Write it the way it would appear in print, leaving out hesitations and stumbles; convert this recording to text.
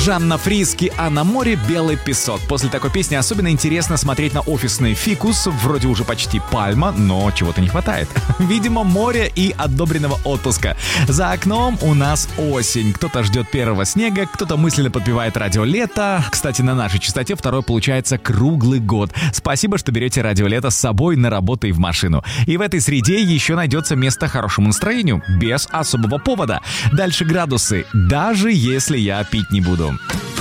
Жанна Фриске, а на море белый песок. После такой песни особенно интересно смотреть на офисный фикус. Вроде уже почти пальма, но чего-то не хватает. Видимо, моря и одобренного отпуска. За окном у нас осень. Кто-то ждет первого снега, кто-то мысленно подпевает радио лето. Кстати, на нашей частоте второй получается круглый год. Спасибо, что берете радио лето с собой на работу и в машину. И в этой среде еще найдется место хорошему настроению, без особого повода. Дальше градусы, даже если я пить не буду.